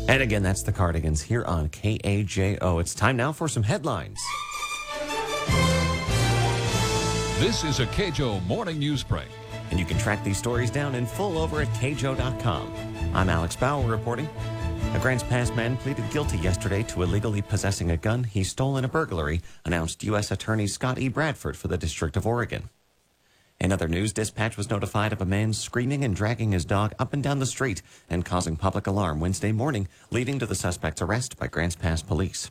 And again, that's the Cardigans here on KAJO. It's time now for some headlines. This is a KJO Morning News Break. And you can track these stories down in full over at KJO.com. I'm Alex Bauer reporting. A Grants Pass man pleaded guilty yesterday to illegally possessing a gun he stole in a burglary, announced U.S. Attorney Scott E. Bradford for the District of Oregon. In other news, dispatch was notified of a man screaming and dragging his dog up and down the street and causing public alarm Wednesday morning, leading to the suspect's arrest by Grants Pass police.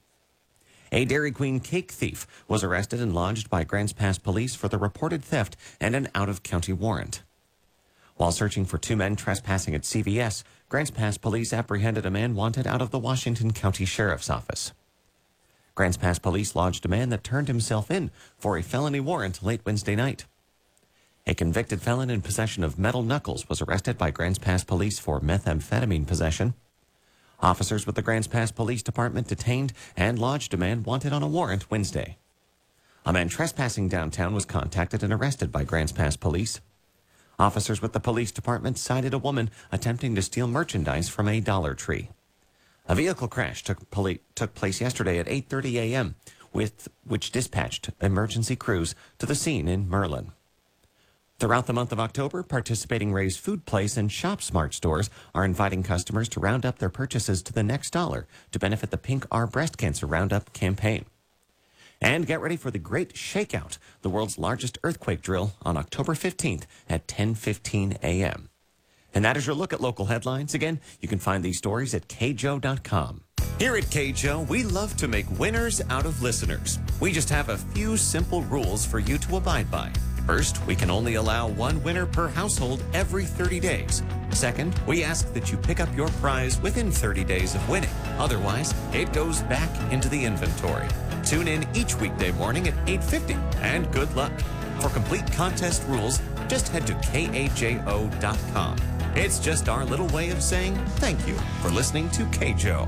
A Dairy Queen cake thief was arrested and lodged by Grants Pass police for the reported theft and an out-of-county warrant. While searching for two men trespassing at CVS, Grants Pass police apprehended a man wanted out of the Washington County Sheriff's Office. Grants Pass police lodged a man that turned himself in for a felony warrant late Wednesday night. A convicted felon in possession of metal knuckles was arrested by Grants Pass police for methamphetamine possession. Officers with the Grants Pass Police Department detained and lodged a man wanted on a warrant Wednesday. A man trespassing downtown was contacted and arrested by Grants Pass police. Officers with the police department cited a woman attempting to steal merchandise from a Dollar Tree. A vehicle crash took place yesterday at 8:30 a.m., which dispatched emergency crews to the scene in Merlin. Throughout the month of October, participating Ray's Food Place and Shop Smart stores are inviting customers to round up their purchases to the next dollar to benefit the Pink Our Breast Cancer Roundup campaign. And get ready for the Great Shakeout, the world's largest earthquake drill, on October 15th at 10:15 a.m. And that is your look at local headlines. Again, you can find these stories at kjo.com. Here at KJO, we love to make winners out of listeners. We just have a few simple rules for you to abide by. First, we can only allow one winner per household every 30 days. Second, we ask that you pick up your prize within 30 days of winning. Otherwise, it goes back into the inventory. Tune in each weekday morning at 8:50, and good luck. For complete contest rules, just head to KAJO.com. It's just our little way of saying thank you for listening to KJO.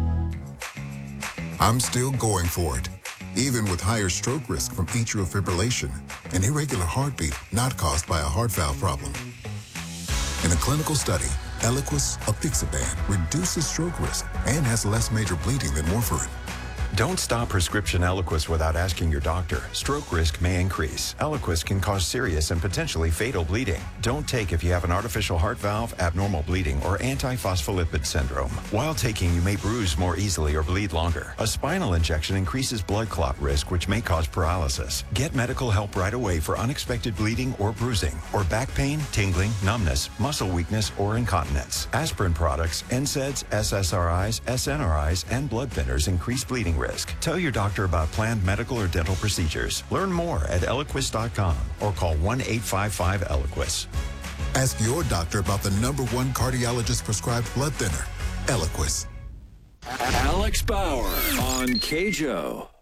I'm still going for it, even with higher stroke risk from atrial fibrillation, an irregular heartbeat not caused by a heart valve problem. In a clinical study, Eliquis apixaban reduces stroke risk and has less major bleeding than warfarin. Don't stop prescription Eliquis without asking your doctor. Stroke risk may increase. Eliquis can cause serious and potentially fatal bleeding. Don't take if you have an artificial heart valve, abnormal bleeding, or antiphospholipid syndrome. While taking, you may bruise more easily or bleed longer. A spinal injection increases blood clot risk, which may cause paralysis. Get medical help right away for unexpected bleeding or bruising, or back pain, tingling, numbness, muscle weakness, or incontinence. Aspirin products, NSAIDs, SSRIs, SNRIs, and blood thinners increase bleeding risk. Tell your doctor about planned medical or dental procedures. Learn more at Eliquis.com or call 1-855-ELIQUIS. Ask your doctor about the #1 cardiologist-prescribed blood thinner, Eliquis. Alex Bauer on KJO.